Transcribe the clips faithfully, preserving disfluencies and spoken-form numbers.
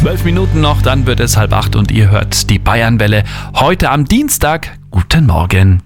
Zwölf Minuten noch, dann wird es halb acht und ihr hört die Bayernwelle. Heute am Dienstag. Guten Morgen.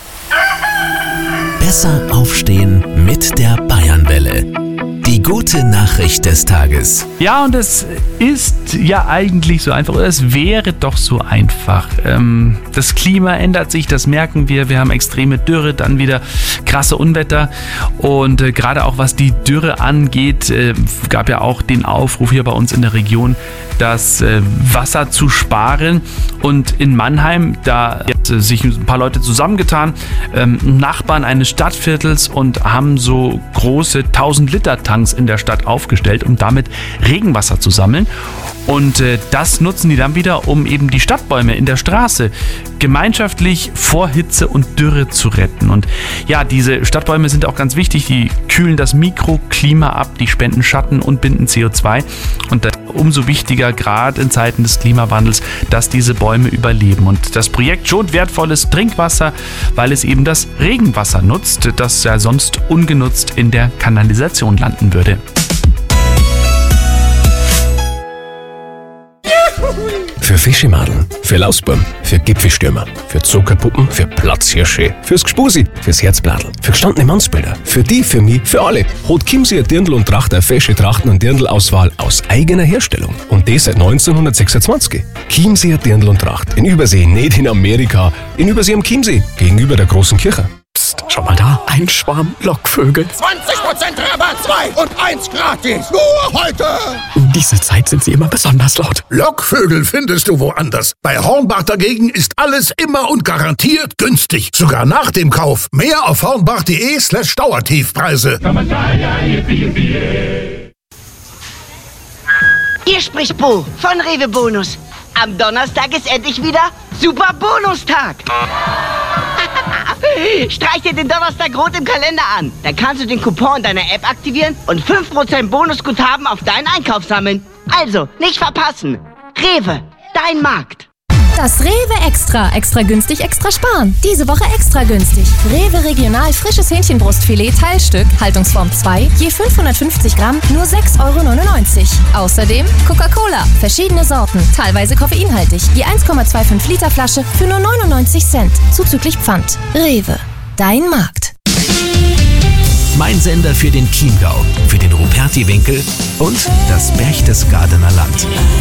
Besser aufstehen mit der Bayernwelle. Die gute Nachricht des Tages. Ja, und es ist ja eigentlich so einfach, oder es wäre doch so einfach. Ähm, das Klima ändert sich, das merken wir. Wir haben extreme Dürre, dann wieder krasse Unwetter. Und äh, gerade auch was die Dürre angeht, äh, gab ja auch den Aufruf hier bei uns in der Region, das äh, Wasser zu sparen. Und in Mannheim, da hat äh, sich ein paar Leute zusammengetan, ähm, Nachbarn eines Stadtviertels, und haben so große tausend Liter Tanks in der Stadt aufgestellt, um damit Regenwasser zu sammeln. Und äh, das nutzen die dann wieder, um eben die Stadtbäume in der Straße gemeinschaftlich vor Hitze und Dürre zu retten. Und ja, diese Stadtbäume sind auch ganz wichtig. Die kühlen das Mikroklima ab, die spenden Schatten und binden C O zwei. Und das umso wichtiger, gerade in Zeiten des Klimawandels, dass diese Bäume überleben. Und das Projekt schont wertvolles Trinkwasser, weil es eben das Regenwasser nutzt, das ja sonst ungenutzt in der Kanalisation landen würde. Für Fischemadeln, für Lausbuben, für Gipfelstürmer, für Zuckerpuppen, für Platzhirsche, fürs Gspusi, fürs Herzbladel, für gestandene Mannsbilder, für die, für mich, für alle. Hat Chiemsee ein Dirndl und Tracht eine fesche Trachten- und Dirndl-Auswahl aus eigener Herstellung. Und das seit neunzehnhundertsechsundzwanzig. Chiemsee Dirndl und Tracht. In Übersee, nicht in Amerika. In Übersee am Chiemsee, gegenüber der großen Kirche. Psst, schau mal da, ein Schwarm Lockvögel. zwanzig Prozent Rabatt, zwei und eins gratis. Nur heute. In dieser Zeit sind sie immer besonders laut. Lockvögel findest du woanders. Bei Hornbach dagegen ist alles immer und garantiert günstig. Sogar nach dem Kauf. Mehr auf hornbach.de slash Dauertiefpreise. Hier spricht Bo von Rewe Bonus. Am Donnerstag ist endlich wieder Super Bonustag. Streich dir den Donnerstag rot im Kalender an. Dann kannst du den Coupon deiner App aktivieren und fünf Prozent Bonusguthaben auf deinen Einkauf sammeln. Also, nicht verpassen. Rewe, dein Markt. Das Rewe Extra. Extra günstig, extra sparen. Diese Woche extra günstig. Rewe Regional frisches Hähnchenbrustfilet Teilstück, Haltungsform zwei, je fünfhundertfünfzig Gramm, nur sechs Euro neunundneunzig. Außerdem Coca-Cola, verschiedene Sorten, teilweise koffeinhaltig. Je eins Komma fünfundzwanzig Liter Flasche für nur neunundneunzig Cent, zuzüglich Pfand. Rewe, dein Markt. Mein Sender für den Chiemgau, für den Ruperti-Winkel und das Berchtesgadener Land.